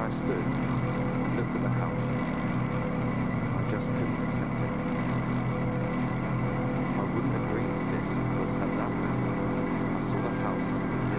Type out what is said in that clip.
I stood, looked at the house. I just couldn't accept it. I wouldn't agree to this because at that moment, I saw the house